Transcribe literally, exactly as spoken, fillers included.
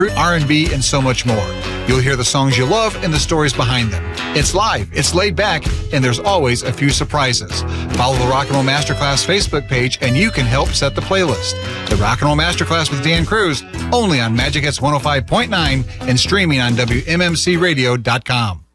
R and B, and so much more. You'll hear the songs you love and the stories behind them. It's live, it's laid back, and there's always a few surprises. Follow the Rock and Roll Masterclass Facebook page, and you can help set the playlist. The Rock and Roll Masterclass with Dan Cruz, only on Magic Hits one oh five point nine and streaming on W M M C radio dot com.